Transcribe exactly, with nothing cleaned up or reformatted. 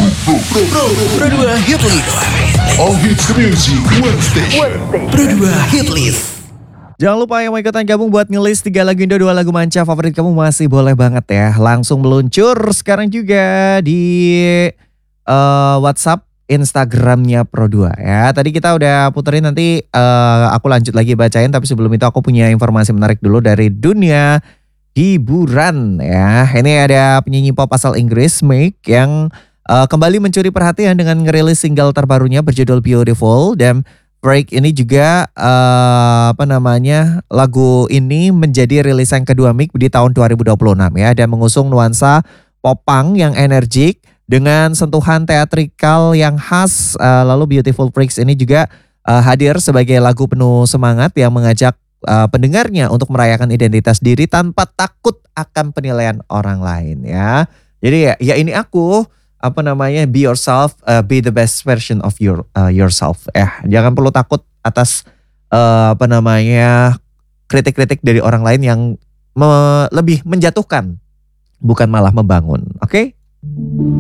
Pro, Pro, Pro, Pro dua Hit List. All hits music, one station. Pro dua Hit List. Jangan lupa yang mau ikutan gabung buat ngelis tiga lagu Indo, dua lagu manca favorit kamu masih boleh banget ya. Langsung meluncur sekarang juga di uh, WhatsApp Instagramnya Pro dua ya. Tadi kita udah puterin, nanti uh, aku lanjut lagi bacain. Tapi sebelum itu aku punya informasi menarik dulu dari dunia hiburan ya. Ini ada penyanyi pop asal Inggris Meek yang uh, kembali mencuri perhatian dengan ngerilis single terbarunya berjudul Beautiful. Dan Break ini juga uh, apa namanya lagu ini menjadi rilisan kedua Meek di tahun dua ribu dua puluh enam ya, dan mengusung nuansa pop punk yang energik dengan sentuhan teatrikal yang khas. Uh, lalu Beautiful Freaks ini juga uh, hadir sebagai lagu penuh semangat yang mengajak uh, pendengarnya untuk merayakan identitas diri tanpa takut akan penilaian orang lain ya. Jadi ya, ya ini aku apa namanya be yourself, uh, be the best version of your uh, yourself. Eh, jangan perlu takut atas uh, apa namanya kritik-kritik dari orang lain yang me- lebih menjatuhkan, bukan malah membangun. Oke? Okay?